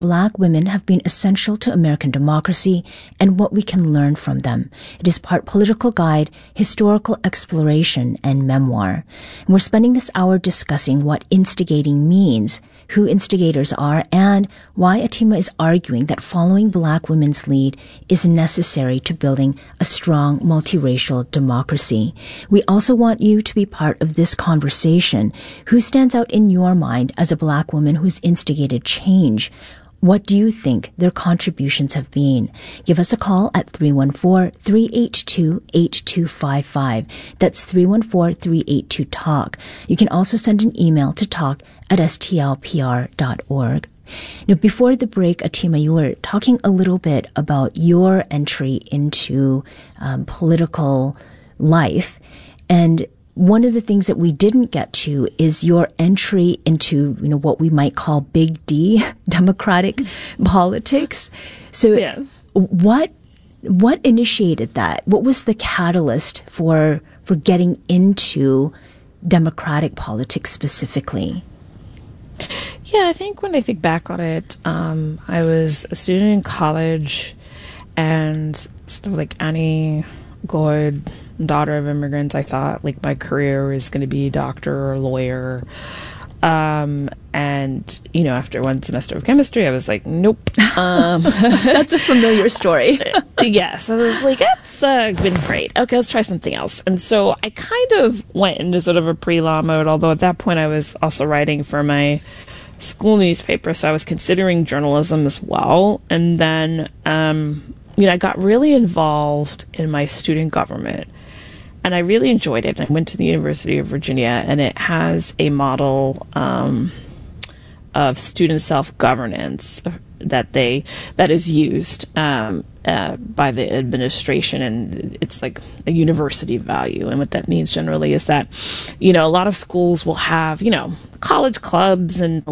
Black women have been essential to American democracy and what we can learn from them. It is part political guide, historical exploration, and memoir. And we're spending this hour discussing what instigating means, who instigators are, and why Atima is arguing that following Black women's lead is necessary to building a strong multiracial democracy. We also want you to be part of this conversation. Who stands out in your mind as a Black woman who's instigated change? What do you think their contributions have been? Give us a call at 314-382-8255. That's 314-382-TALK. You can also send an email to talk@stlpr.org. Now, before the break, Atima, you were talking a little bit about your entry into political life. And one of the things that we didn't get to is your entry into, what we might call big D, democratic politics. So yes. What initiated that? What was the catalyst for getting into democratic politics specifically? Yeah, I think when I think back on it, I was a student in college, and sort of like any good daughter of immigrants, I thought like my career was going to be doctor or lawyer. And, after one semester of chemistry, I was like, nope. That's a familiar story. Yes. I was like, it's been great. Okay, let's try something else. And so I kind of went into sort of a pre-law mode, although at that point I was also writing for my school newspaper, so I was considering journalism as well. And then, I got really involved in my student government, and I really enjoyed it. I went to the University of Virginia, and it has a model of student self-governance that is used by the administration, and it's like a university value. And what that means generally is that, a lot of schools will have, college clubs and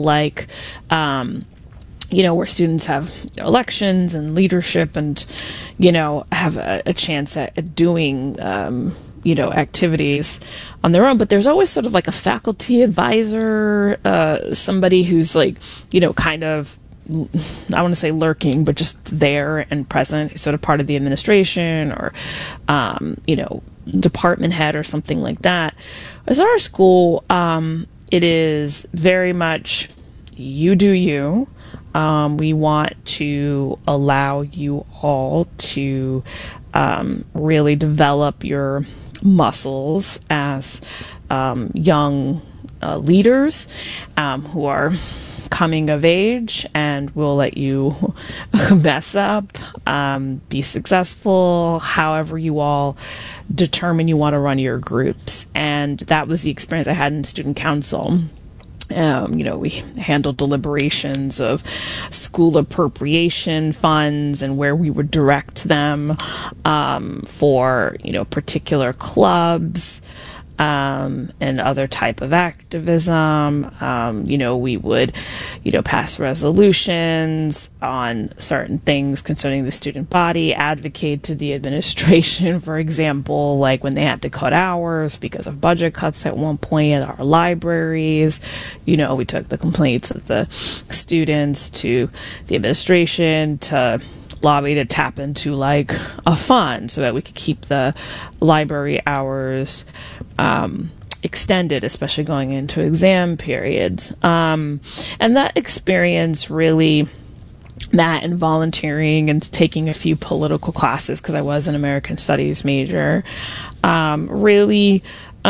where students have elections and leadership and, have a chance at doing, activities on their own. But there's always sort of like a faculty advisor, somebody who's like, kind of, I want to say lurking, but just there and present, sort of part of the administration or, department head or something like that. As our school, it is very much you do you. We want to allow you all to really develop your muscles as young leaders who are coming of age, and we'll let you mess up, be successful, however you all determine you want to run your groups. And that was the experience I had in student council. We handled deliberations of school appropriation funds and where we would direct them for, particular clubs and other type of activism. We would, pass resolutions on certain things concerning the student body, advocate to the administration, for example, like when they had to cut hours because of budget cuts at one point at our libraries. We took the complaints of the students to the administration to lobby to tap into like a fund so that we could keep the library hours extended, especially going into exam periods. And that experience really, that and volunteering and taking a few political classes, because I was an American Studies major, really,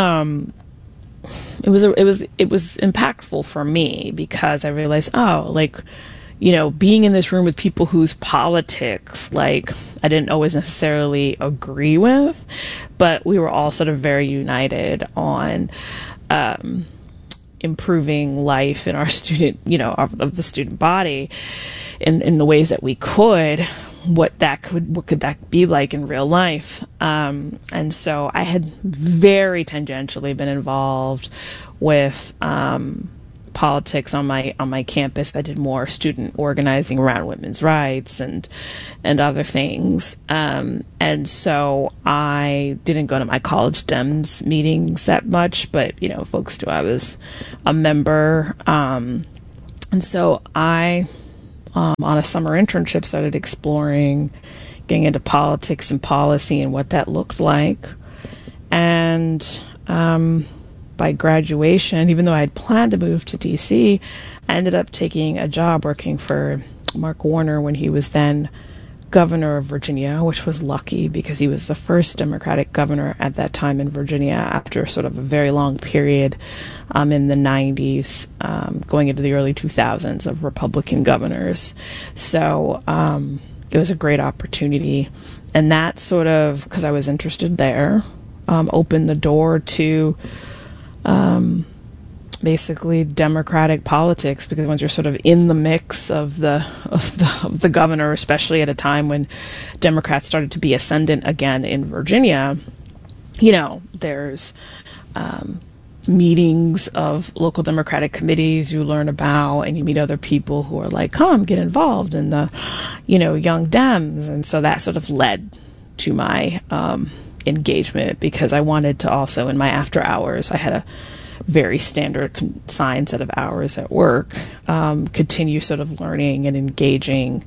it was impactful for me, because I realized, being in this room with people whose politics, I didn't always necessarily agree with, but we were all sort of very united on improving life in our student, of the student body in the ways that we could. What could that be like in real life? And so I had very tangentially been involved with politics on my campus. I did more student organizing around women's rights and other things. And so I didn't go to my college Dems meetings that much, but folks knew I was a member. And so I on a summer internship, started exploring getting into politics and policy and what that looked like. And by graduation, even though I had planned to move to D.C., I ended up taking a job working for Mark Warner when he was then governor of Virginia, which was lucky because he was the first Democratic governor at that time in Virginia after sort of a very long period in the 90s, going into the early 2000s of Republican governors. So it was a great opportunity. And that sort of, because I was interested there, opened the door to basically democratic politics, because once you're sort of in the mix of the governor, especially at a time when Democrats started to be ascendant again in Virginia, there's meetings of local Democratic committees you learn about, and you meet other people who are like, come get involved in the, Young Dems. And so that sort of led to my engagement, because I wanted to also, in my after hours, I had a very standard consigned set of hours at work, continue sort of learning and engaging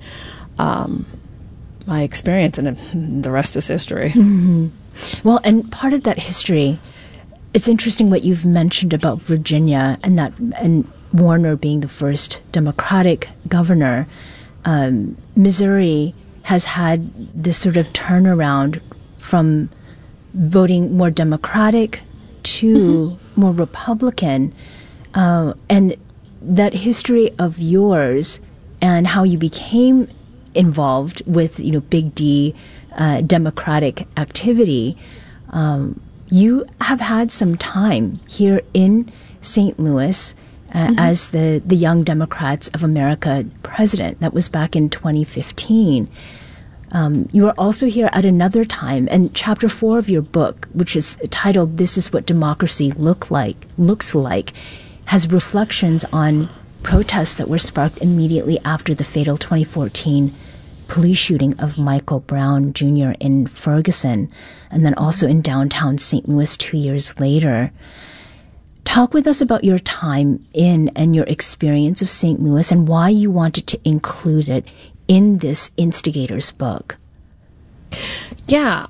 my experience, and the rest is history. Mm-hmm. Well, and part of that history, it's interesting what you've mentioned about Virginia and Warner being the first Democratic governor. Missouri has had this sort of turnaround from voting more Democratic to more Republican, and that history of yours and how you became involved with, Big D Democratic activity. You have had some time here in St. Louis as the Young Democrats of America president. That was back in 2015. You were also here at another time, and chapter 4 of your book, which is titled "This is What Democracy Looks Like," has reflections on protests that were sparked immediately after the fatal 2014 police shooting of Michael Brown Jr. in Ferguson, and then also in downtown St. Louis 2 years later. Talk with us about your time in and your experience of St. Louis, and why you wanted to include it in this instigator's book. Yeah.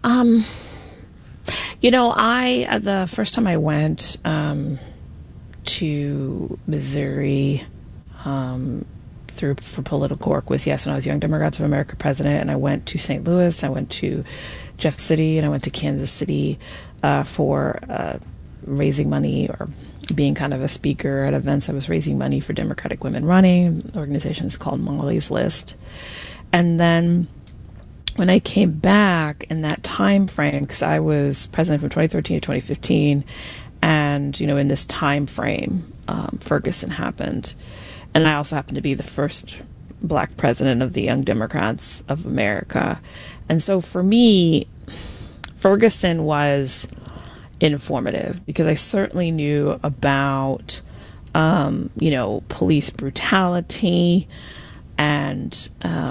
The first time I went to Missouri for political work was, when I was Young Democrats of America president, and I went to St. Louis, I went to Jeff City, and I went to Kansas City for raising money, or being kind of a speaker at events. I was raising money for Democratic Women Running. The organization is called Molly's List. And then when I came back in that time frame, because I was president from 2013 to 2015, and, in this time frame, Ferguson happened. And I also happened to be the first Black president of the Young Democrats of America. And so for me, Ferguson was informative, because I certainly knew about, police brutality and,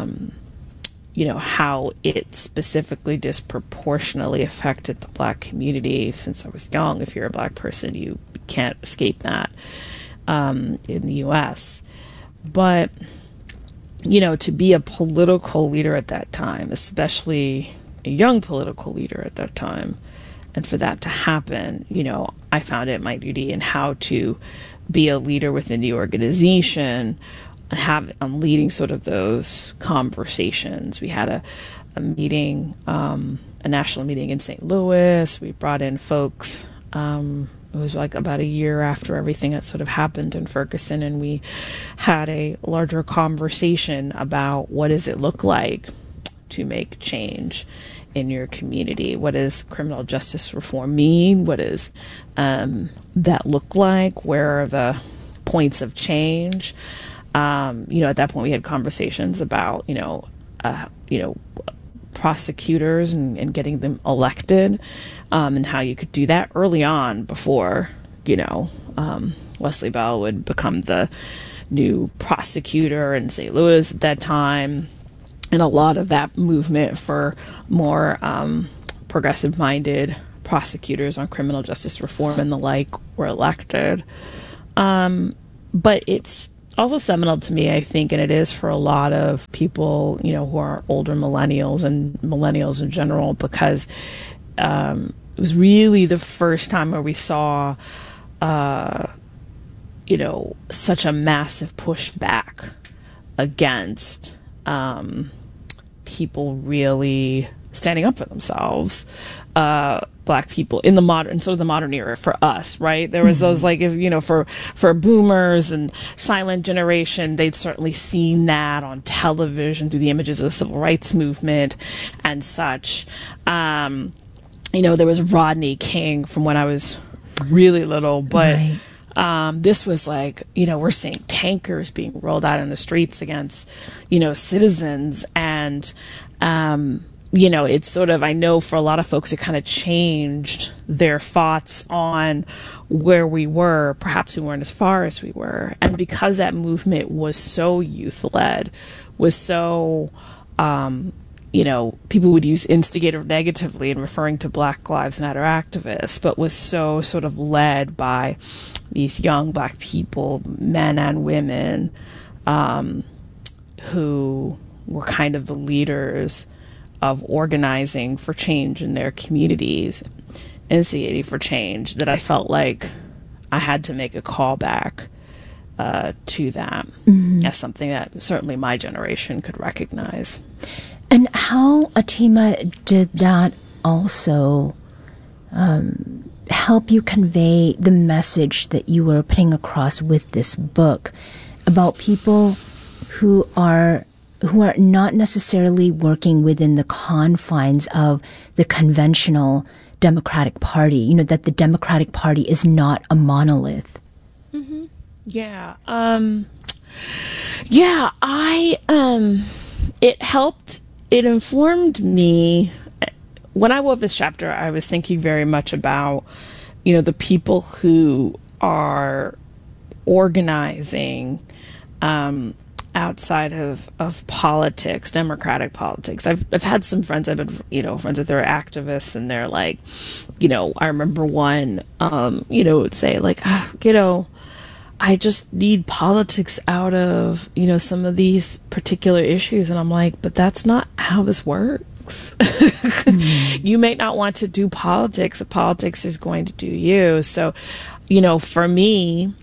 how it specifically disproportionately affected the Black community. Since I was young, if you're a Black person, you can't escape that in the U.S. But, to be a political leader at that time, especially a young political leader at that time, and for that to happen, I found it my duty in how to be a leader within the organization, and I'm leading sort of those conversations. We had a meeting, a national meeting in St. Louis. We brought in folks. It was like about a year after everything that sort of happened in Ferguson, and we had a larger conversation about what does it look like to make change in your community. What does criminal justice reform mean? What does that look like? Where are the points of change? At that point we had conversations about, prosecutors and getting them elected, and how you could do that early on before, Wesley Bell would become the new prosecutor in St. Louis at that time. And a lot of that movement for more progressive-minded prosecutors on criminal justice reform and the like were elected. But it's also seminal to me, I think, and it is for a lot of people, who are older millennials and millennials in general, because it was really the first time where we saw, such a massive pushback against people really standing up for themselves, Black people in the modern era for us, right? There was those, like, if, for boomers and silent generation, they'd certainly seen that on television through the images of the civil rights movement and such. There was Rodney King from when I was really little, but right. This was like, we're seeing tankers being rolled out in the streets against, citizens. And, it's sort of, I know for a lot of folks, it kind of changed their thoughts on where we were. Perhaps we weren't as far as we were. And because that movement was so youth-led, was so, people would use instigator negatively in referring to Black Lives Matter activists, but was so sort of led by these young Black people, men and women, who were kind of the leaders of organizing for change in their communities, instigating for change, that I felt like I had to make a callback to that as something that certainly my generation could recognize. And how, Atima, did that also help you convey the message that you were putting across with this book about people who are not necessarily working within the confines of the conventional Democratic Party, that the Democratic Party is not a monolith? Mm-hmm. Yeah. It helped. It informed me. When I wrote this chapter, I was thinking very much about, the people who are organizing outside of politics, democratic politics. I've had some friends, I've been, friends that they're activists, and they're like, I remember one, would say like, I just need politics out of, some of these particular issues. And I'm like, but that's not how this works. You may not want to do politics if politics is going to do you. So, for me,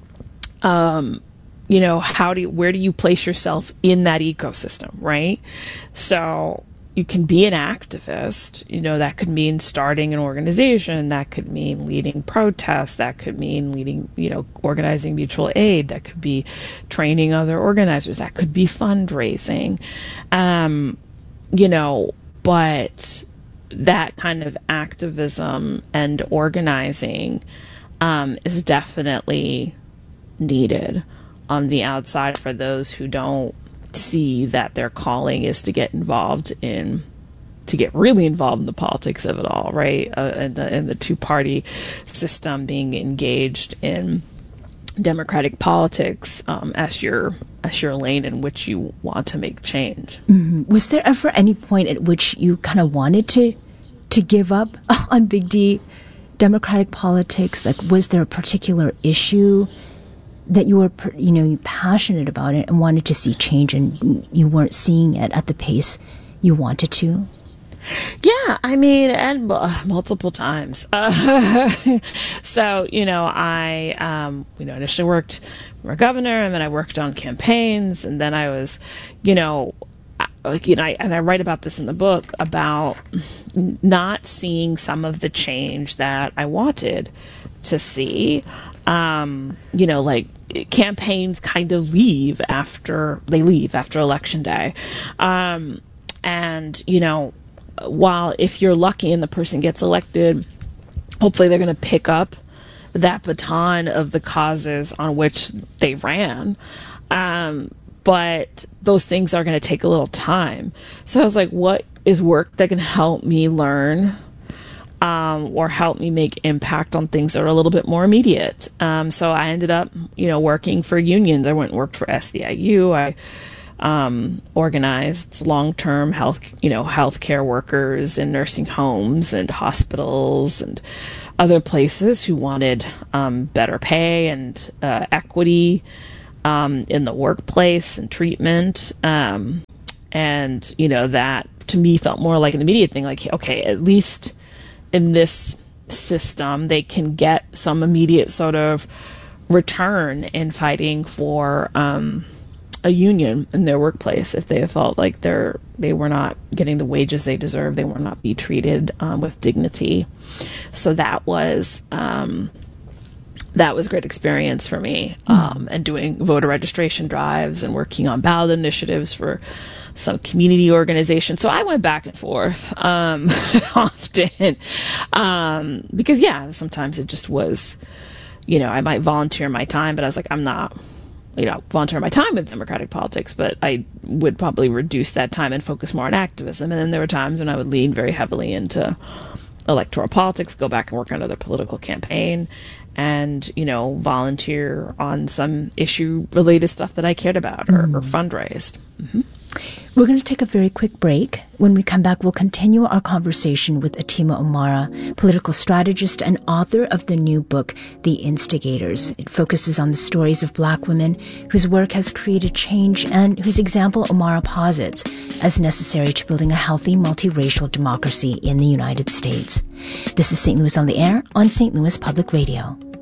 where do you place yourself in that ecosystem, right? So you can be an activist, that could mean starting an organization, that could mean leading protests, that could mean leading, organizing mutual aid, that could be training other organizers, that could be fundraising, but that kind of activism and organizing is definitely needed on the outside for those who don't see that their calling is to get really involved in the politics of it all, right? And the two-party system, being engaged in democratic politics as your lane in which you want to make change. Mm-hmm. Was there ever any point at which you kind of wanted to give up on Big D democratic politics? Like, was there a particular issue that you were, passionate about it and wanted to see change, and you weren't seeing it at the pace you wanted to? Yeah, and multiple times. So, I, initially worked for a governor, and then I worked on campaigns, and then I was, I write about this in the book about not seeing some of the change that I wanted to see. Like campaigns kind of leave after election day. While if you're lucky and the person gets elected, hopefully they're going to pick up that baton of the causes on which they ran. But those things are going to take a little time. So I was like, what is work that can help me learn or help me make impact on things that are a little bit more immediate? So I ended up, working for unions. I went and worked for SEIU. I organized long-term healthcare workers in nursing homes and hospitals and other places who wanted better pay and equity in the workplace and treatment. And, you know, that to me felt more like an immediate thing. Like, okay, at least in this system, they can get some immediate sort of return in fighting for a union in their workplace if they felt like they were not getting the wages they deserve, they were not being treated with dignity. So that was a great experience for me, and doing voter registration drives and working on ballot initiatives for some community organizations. So I went back and forth often because, yeah, sometimes it just was, you know, I might volunteer my time, but I was like, I'm not, you know, volunteer my time with democratic politics, but I would probably reduce that time and focus more on activism. And then there were times when I would lean very heavily into electoral politics, go back and work on another political campaign, and, you know, volunteer on some issue-related stuff that I cared about or fundraised. Mm-hmm. We're going to take a very quick break. When we come back, we'll continue our conversation with Atima Umara, political strategist and author of the new book, The Instigators. It focuses on the stories of Black women whose work has created change and whose example Umara posits as necessary to building a healthy, multiracial democracy in the United States. This is St. Louis on the Air on St. Louis Public Radio.